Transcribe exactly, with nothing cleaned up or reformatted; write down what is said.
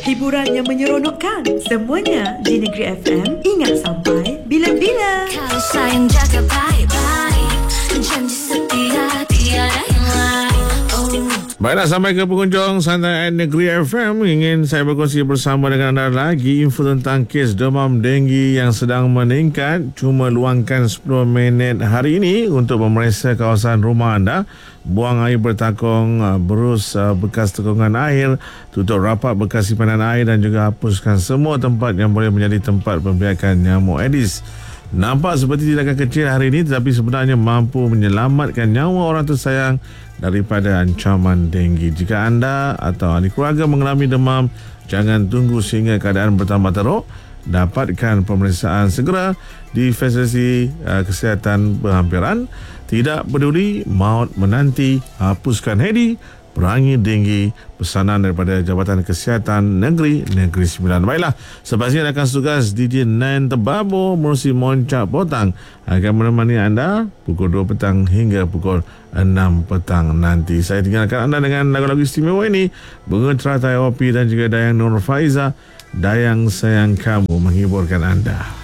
Hiburan yang menyeronokkan, semuanya di Negeri F M. Ingat sampai bila-bila. Kalau sayang jaga baik-baik, janji setia tiada yang lain. Oh. Baiklah, sampai ke penghujung Santai at Negeri F M. Ingin saya berkongsi bersama dengan anda lagi info tentang kes demam denggi yang sedang meningkat. Cuma luangkan sepuluh minit hari ini untuk memeriksa kawasan rumah anda. Buang air bertakung, berus bekas tekungan air, tutup rapat bekas simpanan air dan juga hapuskan semua tempat yang boleh menjadi tempat pembiakan nyamuk Aedes. Nampak seperti tindakan kecil hari ini, tetapi sebenarnya mampu menyelamatkan nyawa orang tersayang daripada ancaman denggi. Jika anda atau ahli keluarga mengalami demam, jangan tunggu sehingga keadaan bertambah teruk. Dapatkan pemeriksaan segera di fasiliti uh, kesihatan berhampiran. Tidak peduli maut menanti, hapuskan Aedes, perangi denggi. Pesanan daripada Jabatan Kesihatan Negeri Negeri Sembilan. Baiklah, sepatutnya akan tugas D J Nan Tebabo menerusi Moncak Potang akan menemani anda pukul dua petang hingga pukul enam petang nanti. Saya tinggalkan anda dengan lagu-lagu istimewa ini. Bunga Teratai O P dan juga Dayang Nur Faiza, Dayang Sayang Kamu, menghiburkan anda.